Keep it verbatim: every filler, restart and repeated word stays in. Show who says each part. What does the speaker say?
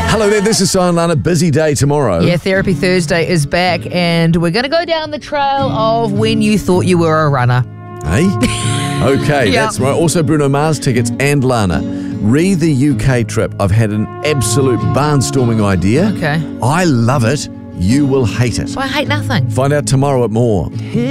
Speaker 1: Hello there, this is Simon Lana. Busy day tomorrow.
Speaker 2: Yeah, Therapy Thursday is back, and we're going to go down the trail of when you thought you were a runner.
Speaker 1: Hey? Okay,
Speaker 2: Yep.
Speaker 1: that's right. Also Bruno Mars tickets and Lana. Re the U K trip. I've had an absolute barnstorming idea.
Speaker 2: Okay.
Speaker 1: I love it. You will hate it.
Speaker 2: So I hate nothing.
Speaker 1: Find out tomorrow at More.